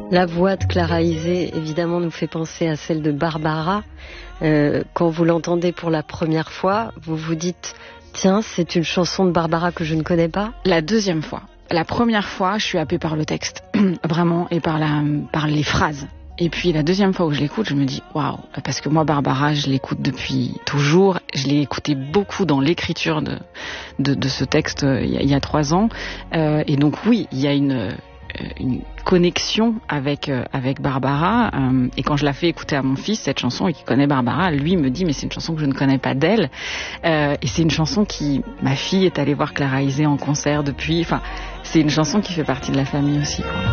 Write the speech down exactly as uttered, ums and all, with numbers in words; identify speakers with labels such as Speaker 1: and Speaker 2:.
Speaker 1: La voix de Clara Isé, évidemment, nous fait penser à celle de Barbara. Euh, quand vous l'entendez pour la première fois, vous vous dites « Tiens, c'est une chanson de Barbara que je ne connais pas ».
Speaker 2: La deuxième fois. La première fois, je suis happée par le texte, vraiment, et par, la, par les phrases. Et puis la deuxième fois où je l'écoute, je me dis waouh, parce que moi Barbara, je l'écoute depuis toujours. Je l'ai écouté beaucoup dans l'écriture de de, de ce texte euh, il, y a, il y a trois ans. Euh, et donc oui, il y a une une connexion avec euh, avec Barbara. Euh, et quand je la fais écouter à mon fils cette chanson et qu'il connaît Barbara, lui me dit mais c'est une chanson que je ne connais pas d'elle. Euh, et c'est une chanson qui, ma fille est allée voir Clara Isé en concert depuis. Enfin, c'est une chanson qui fait partie de la famille aussi, quoi.